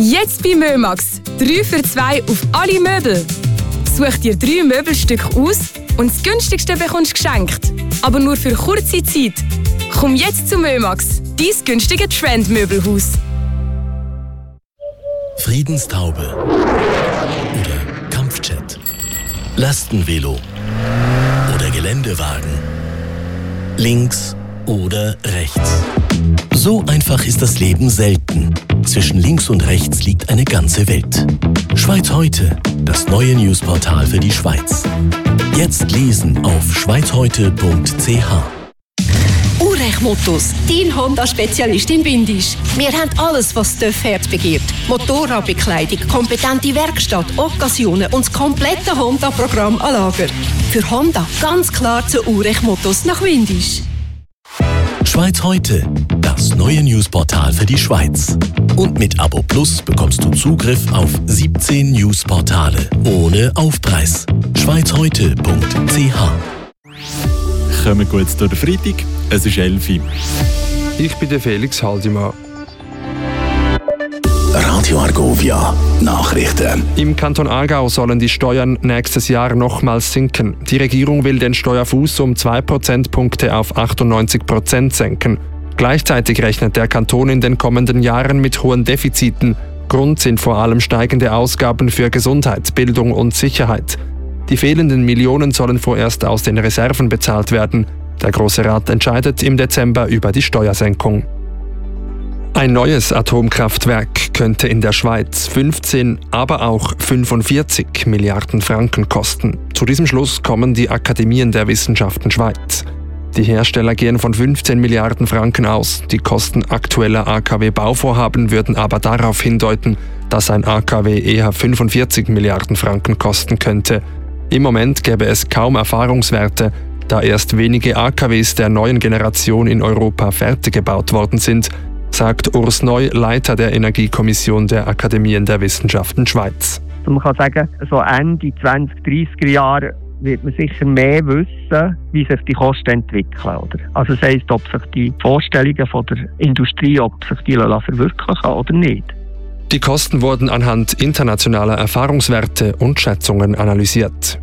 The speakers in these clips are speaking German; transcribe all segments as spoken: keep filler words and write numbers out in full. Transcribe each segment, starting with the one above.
Jetzt bei Mömax. drei für zwei auf alle Möbel. Such dir drei Möbelstücke aus und das günstigste bekommst geschenkt. Aber nur für kurze Zeit. Komm jetzt zu Mömax, dein günstige Trendmöbelhaus. Friedenstaube oder Kampfjet, Lastenvelo oder Geländewagen, links oder rechts. So einfach ist das Leben selten. Zwischen links und rechts liegt eine ganze Welt. Schweiz heute, das neue Newsportal für die Schweiz. Jetzt lesen auf schweizheute punkt c h. Urech Mottos, dein Honda-Spezialist in Windisch. Wir haben alles, was das Herz begehrt. Motorradbekleidung, kompetente Werkstatt, Occasionen und das komplette Honda-Programm an Lager. Für Honda ganz klar zu Urech Mottos nach Windisch. Schweiz heute, das neue Newsportal für die Schweiz. Und mit Abo Plus bekommst du Zugriff auf siebzehn Newsportale ohne Aufpreis. schweizheute punkt c h. Kommen gut durch den Freitag, es ist elf Uhr. Ich bin der Felix Haldimann. Radio Argovia, Nachrichten. Im Kanton Aargau sollen die Steuern nächstes Jahr nochmals sinken. Die Regierung will den Steuerfuß um zwei Prozentpunkte auf achtundneunzig Prozent senken. Gleichzeitig rechnet der Kanton in den kommenden Jahren mit hohen Defiziten. Grund sind vor allem steigende Ausgaben für Gesundheit, Bildung und Sicherheit. Die fehlenden Millionen sollen vorerst aus den Reserven bezahlt werden. Der Grosse Rat entscheidet im Dezember über die Steuersenkung. Ein neues Atomkraftwerk könnte in der Schweiz fünfzehn, aber auch fünfundvierzig Milliarden Franken kosten. Zu diesem Schluss kommen die Akademien der Wissenschaften Schweiz. Die Hersteller gehen von fünfzehn Milliarden Franken aus. Die Kosten aktueller A K W-Bauvorhaben würden aber darauf hindeuten, dass ein A K W eher fünfundvierzig Milliarden Franken kosten könnte. Im Moment gäbe es kaum Erfahrungswerte, da erst wenige A K Ws der neuen Generation in Europa fertig gebaut worden sind, sagt Urs Neu, Leiter der Energiekommission der Akademien der Wissenschaften Schweiz. Man kann sagen, so Ende zwanzig dreißiger Jahre wird man sicher mehr wissen, wie sich die Kosten entwickeln. Oder? Also das heisst, ob sich die Vorstellungen von der Industrie, ob sich die verwirklichen oder nicht. Die Kosten wurden anhand internationaler Erfahrungswerte und Schätzungen analysiert.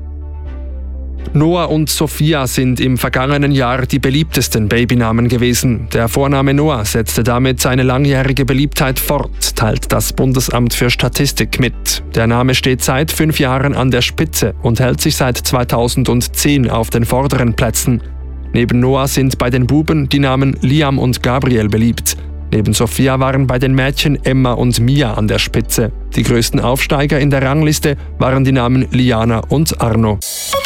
Noah und Sophia sind im vergangenen Jahr die beliebtesten Babynamen gewesen. Der Vorname Noah setzte damit seine langjährige Beliebtheit fort, teilt das Bundesamt für Statistik mit. Der Name steht seit fünf Jahren an der Spitze und hält sich seit zweitausendzehn auf den vorderen Plätzen. Neben Noah sind bei den Buben die Namen Liam und Gabriel beliebt. Neben Sophia waren bei den Mädchen Emma und Mia an der Spitze. Die größten Aufsteiger in der Rangliste waren die Namen Liana und Arno.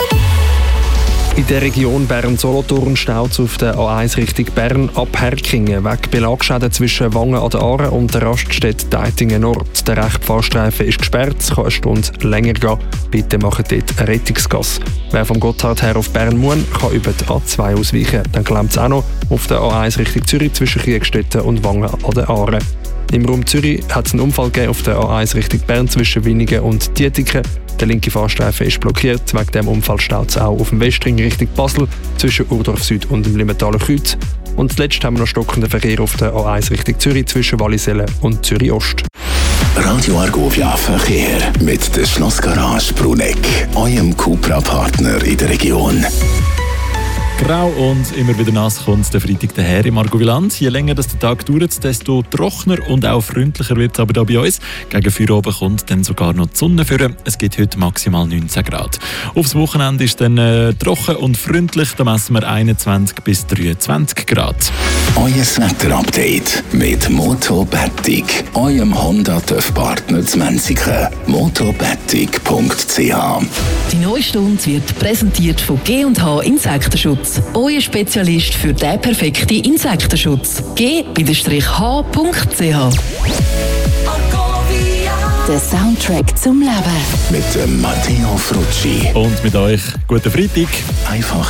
In der Region Bern-Solothurn staut es auf der A eins Richtung Bern ab Herkingen wegen Belagschäden zwischen Wangen an der Aare und der Raststätte Deitingen Nord. Der rechte Fahrstreifen ist gesperrt, es kann eine Stunde länger gehen. Bitte macht dort eine Rettungsgasse. Wer vom Gotthard her auf Bern muss, kann über die A zwei ausweichen. Dann klemmt es auch noch auf der A eins Richtung Zürich zwischen Kriegstetten und Wangen an der Aare. Im Raum Zürich hat es einen Unfall gegeben auf der A eins Richtung Bern zwischen Winigen und Dietiken. Der linke Fahrstreifen ist blockiert. Wegen dem Unfall staut es auch auf dem Westring Richtung Basel zwischen Urdorf Süd und dem Limmentaler Kreuz. Und zuletzt haben wir noch stockenden Verkehr auf der A eins Richtung Zürich zwischen Wallisellen und Zürich Ost. Radio Argovia Verkehr mit der Schlossgarage Bruneck, eurem Cupra-Partner in der Region. Grau und immer wieder nass kommt der Freitag daher im Argoviland. Je länger das der Tag dauert, desto trockener und auch freundlicher wird es aber da bei uns. Gegen vier oben kommt dann sogar noch die Sonne führen. Es gibt heute maximal neunzehn Grad. Aufs Wochenende ist dann äh, trocken und freundlich. Da messen wir einundzwanzig bis dreiundzwanzig Grad. Euer Wetterupdate mit Motobettig, eurem Honda-TÜV-Partner zu Menziken. motobettig punkt c h. Die neue Stunde wird präsentiert von G und H Insektenschutz. Euer Spezialist für den perfekten Insektenschutz. G H punkt c h. Der Soundtrack zum Leben. Mit dem Matteo Frucci. Und mit euch guten Freitag. Einfach